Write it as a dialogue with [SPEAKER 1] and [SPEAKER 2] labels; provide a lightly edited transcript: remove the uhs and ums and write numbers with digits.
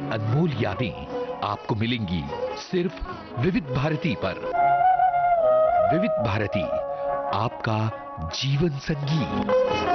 [SPEAKER 1] अनमोल यादें आपको मिलेंगी सिर्फ विविध भारती पर। विविध भारती, आपका जीवन संगी।